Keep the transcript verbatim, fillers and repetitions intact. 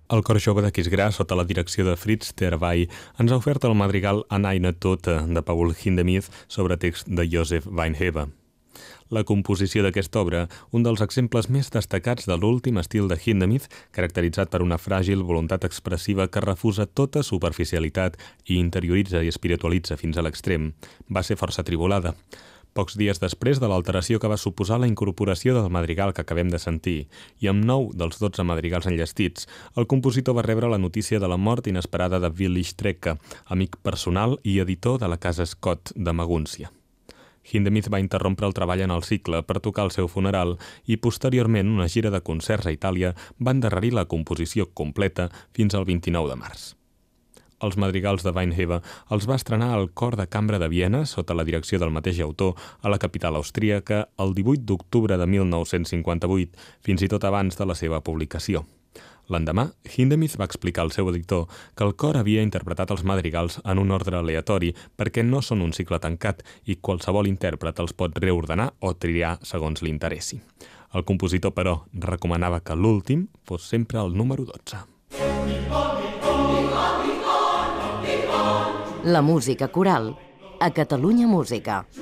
El cor jove de Quisgrà, sota la direcció de Fritz Tervay, ens ha ofert el madrigal Eine Tote de Paul Hindemith sobre text de Joseph Weinheber. La composició d'aquesta obra, un dels exemples més destacats de l'últim estil de Hindemith, caracteritzat per una fràgil voluntat expressiva que refusa tota superficialitat i interioritza i espiritualitza fins a l'extrem, va ser força tribulada. Pocs dies després de l'alteració que va suposar la incorporació del madrigal que acabem de sentir, i amb nou dels dotze madrigals enllestits, el compositor va rebre la notícia de la mort inesperada de Willy Strecke, amic personal i editor de la casa Scott de Magúncia. Hindemith va interrompre el treball en el cicle per tocar el seu funeral i posteriorment una gira de concerts a Itàlia va endarrerir la composició completa fins al vint-i-nou de març. Els madrigals de Weinheber els va estrenar al Cor de Cambra de Viena sota la direcció del mateix autor a la capital austríaca el divuit d'octubre de mil nou-cents cinquanta-vuit, fins i tot abans de la seva publicació. L'endemà, Hindemith va explicar al seu editor que el cor havia interpretat els madrigals en un ordre aleatori perquè no són un cicle tancat i qualsevol intèrpret els pot reordenar o triar segons li interessi. El compositor, però, recomanava que l'últim fos sempre el número dotze. La música coral a Catalunya Música.